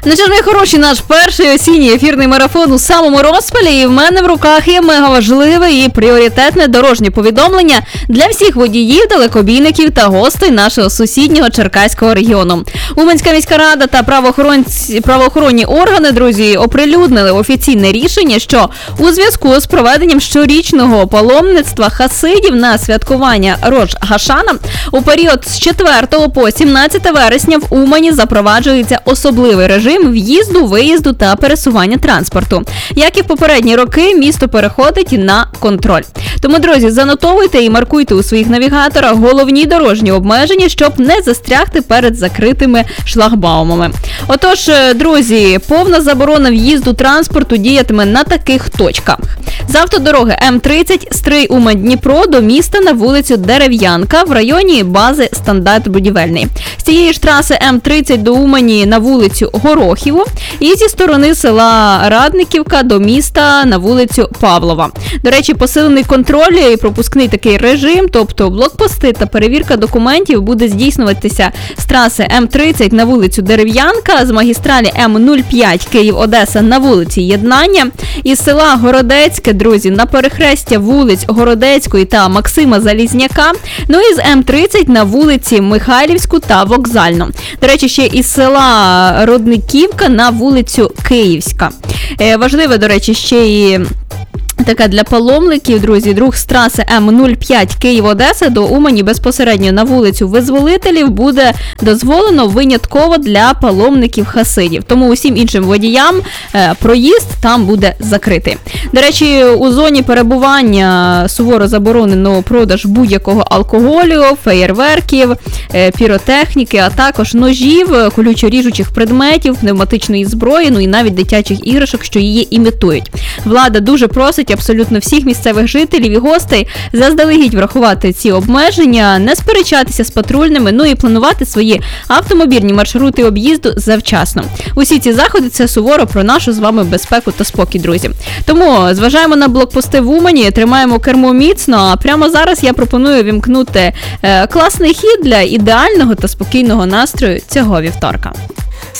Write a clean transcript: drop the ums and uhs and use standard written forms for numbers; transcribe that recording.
Ну що ж, мої хороші, наш перший осінній ефірний марафон у самому розпалі, і в мене в руках є мегаважливе і пріоритетне дорожнє повідомлення для всіх водіїв, далекобійників та гостей нашого сусіднього Черкаського регіону. Уманська міська рада та правоохоронні органи, друзі, оприлюднили офіційне рішення, що у зв'язку з проведенням щорічного паломництва хасидів на святкування Родж Гашана у період з 4 по 17 вересня в Умані запроваджується особливий режим в'їзду, виїзду та пересування транспорту. Як і в попередні роки, місто переходить на контроль. Тому, друзі, занотовуйте і маркуйте у своїх навігаторах головні дорожні обмеження, щоб не застрягти перед закритими шлагбаумами. Отож, друзі, повна заборона в'їзду транспорту діятиме на таких точках. З автодороги М30 Стрий-Умань-Дніпро до міста на вулицю Дерев'янка в районі бази Стандарт будівельний. З цієї ж траси М30 до Умані на вулицю Горохіву і зі сторони села Радниківка до міста на вулицю Павлова. До речі, посилений контроль і пропускний такий режим, тобто блокпости та перевірка документів буде здійснюватися з траси М30 на вулицю Дерев'янка, з магістралі М05 Київ-Одеса на вулиці Єднання, із села Городецьке, друзі, на перехрестя вулиць Городецької та Максима Залізняка, ну і з М30 на вулиці Михайлівську та Вокзальну. До речі, ще із села Родниківка на вулицю Київська. Важливо, до речі, ще і така для паломників, друзі, рух з траси М05 Київ-Одеса до Умані безпосередньо на вулицю Визволителів буде дозволено винятково для паломників хасидів. Тому усім іншим водіям проїзд там буде закритий. До речі, у зоні перебування суворо заборонено продаж будь-якого алкоголю, феєрверків, піротехніки, а також ножів, колючо-ріжучих предметів, пневматичної зброї, ну і навіть дитячих іграшок, що її імітують. Влада дуже просить абсолютно всіх місцевих жителів і гостей заздалегідь врахувати ці обмеження, не сперечатися з патрульними, ну і планувати свої автомобільні маршрути об'їзду завчасно. Усі ці заходи – це суворо про нашу з вами безпеку та спокій, друзі. Тому зважаємо на блокпости в Умані, тримаємо кермо міцно, а прямо зараз я пропоную вімкнути класний хід для ідеального та спокійного настрою цього вівторка.